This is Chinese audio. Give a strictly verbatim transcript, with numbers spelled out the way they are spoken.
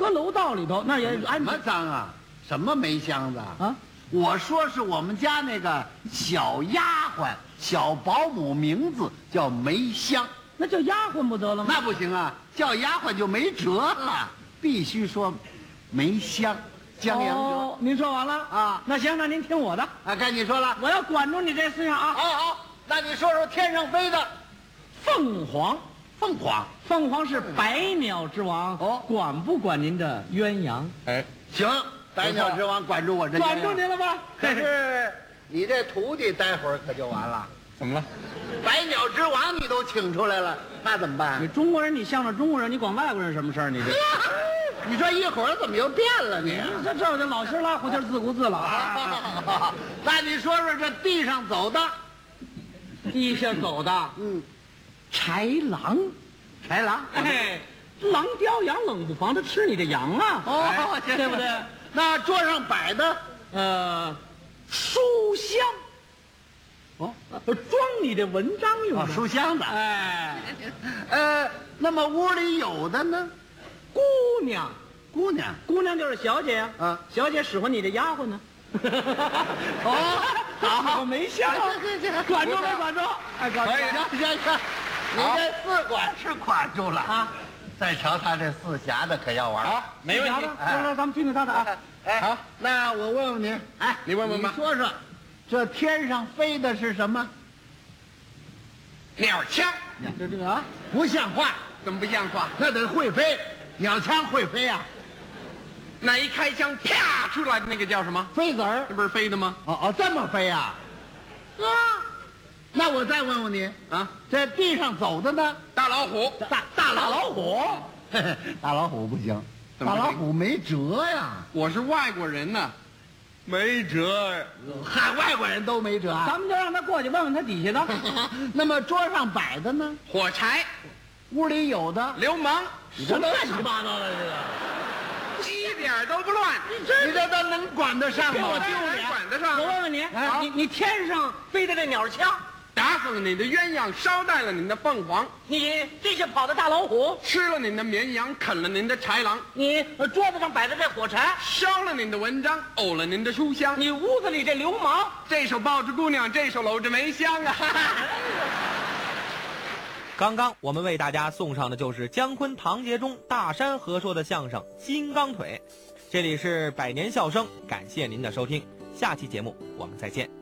个楼道里头，那也安什么全脏啊？什么煤箱子啊？ 我说是我们家那个小丫鬟、小保姆，名字叫梅香。 那叫丫鬟不得了吗？ 那不行啊，叫丫鬟就没辙了，必须说梅香，江阳哦辙。 您说完了啊？ 那行，那您听我的， 啊，该你说了。 我要管住你这思想啊。 好好，那你说说天上飞的凤凰， 凤凰。 凤凰是百鸟之王， 哦管不管您的鸳鸯？ 哎，行，百鸟之王管住我这鸳鸯。 管住您了吧？ 可是你这徒弟待会儿可就完了。 怎么了？ 百鸟之王你都请出来了，那怎么办你？中国人，你向着中国人，你管外国人什么事儿？你这， 你说一会儿怎么又变了你？ 这这这老心拉胡琴自顾自了啊！ 那你说说这地上走的， 地下走的嗯， 豺狼， 豺狼。 哎，狼叼羊冷不防，它吃你的羊啊！ 哦， 对不对？ 那桌上摆的， 呃，书香， 哦， 装你的文章用哦， 的。 书箱子。 哎， 呃，那么屋里有的呢？ 姑娘， 姑娘。 姑娘就是小姐呀。 啊小姐使唤你的丫鬟呢。 哦，好， 我没想，管住没管住？哎，管住。 可以，行行行，你这四管是管住了啊。 再瞧他这四侠的可要玩了。 没问题。 哎来来，咱们听听他的啊。 哎，好，那我问问您，哎， 你问问吧你说说，这天上飞的是什么？ 鸟枪， 这这个啊， 不像话， 怎么不像话？ 那得会飞，鸟枪会飞啊， 那一开枪，啪出来的那个叫什么？ 飞子儿。 这不是飞的吗？ 哦哦，这么飞啊？啊，那我再问问你， 啊， 这地上走的呢？ 大老虎， 大大老虎，嘿嘿大老虎不行，大怎么不行老虎没辙呀。 我是外国人呢，没辙呀。 嗨，外国人都没辙啊。 咱们就让他过去问问他底下的。 那么桌上摆的呢？ 火柴， 屋里有的？ 流氓， 你这乱七八糟的这个， 一点儿都不乱。 你这都能管得上吗？ 我丢脸，管得上我。问问你， 哎你你天上飞的这鸟枪， 打死了你的鸳鸯，捎带了你的凤凰， 你地下跑的大老虎， 吃了你的绵羊，啃了您的豺狼， 你呃桌子上摆的这火柴， 烧了您的文章，呕了您的书香。 你屋子里这流氓， 这手抱着姑娘，这手搂着梅香啊！ 刚刚我们为大家送上的就是姜昆、唐杰忠、大山合说的相声《金刚腿》。这里是百年笑声，感谢您的收听，下期节目我们再见。